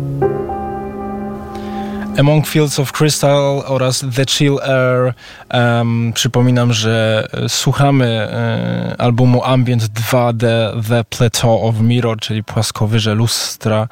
Among Fields of Crystal oraz The Chill Air. Przypominam, że słuchamy albumu Ambient 2 The Plateau of Mirror, czyli płaskowyże lustra,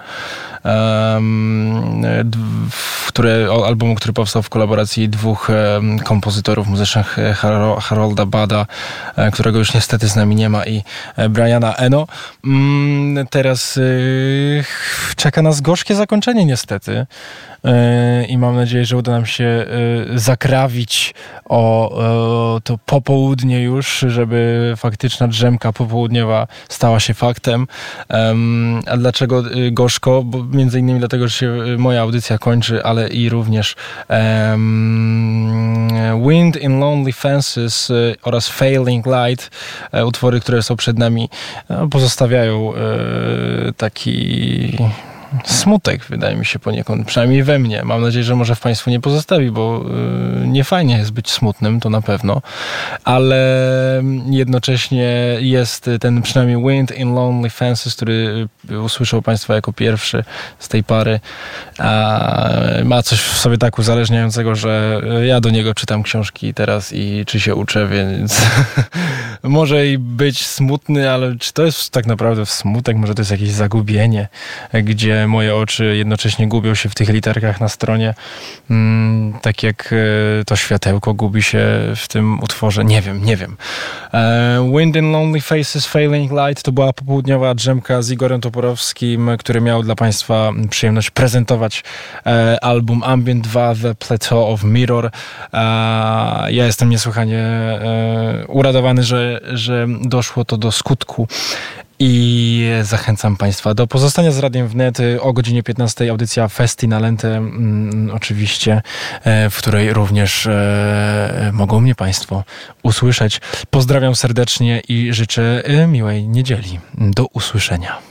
albumu, który powstał w kolaboracji dwóch kompozytorów muzycznych, Harolda Bada, którego już niestety z nami nie ma, i Briana Eno. Teraz czeka nas gorzkie zakończenie niestety. I mam nadzieję, że uda nam się zakrawić o to popołudnie już, żeby faktyczna drzemka popołudniowa stała się faktem. A dlaczego gorzko? Bo między innymi dlatego, że się moja audycja kończy, ale i również Wind in Lonely Fences oraz Failing Light, utwory, które są przed nami, pozostawiają taki smutek, wydaje mi się poniekąd, przynajmniej we mnie. Mam nadzieję, że może w Państwu nie pozostawi, bo nie fajnie jest być smutnym, to na pewno, ale jednocześnie jest ten przynajmniej Wind in Lonely Fences, który usłyszał Państwo jako pierwszy z tej pary, ma coś w sobie tak uzależniającego, że ja do niego czytam książki teraz i czy się uczę, więc może i być smutny, ale czy to jest tak naprawdę smutek? Może to jest jakieś zagubienie, gdzie moje oczy jednocześnie gubią się w tych literkach na stronie, tak jak to światełko gubi się w tym utworze. Nie wiem. Wind in Lonely Faces, Failing Light to była popołudniowa drzemka z Igorem Toporowskim, który miał dla Państwa przyjemność prezentować album Ambient 2 The Plateau of Mirror. Ja jestem niesłychanie uradowany, że doszło to do skutku. I zachęcam Państwa do pozostania z Radiem Wnet. O godzinie 15 audycja Festi na Lente, oczywiście, w której również mogą mnie Państwo usłyszeć. Pozdrawiam serdecznie i życzę miłej niedzieli. Do usłyszenia.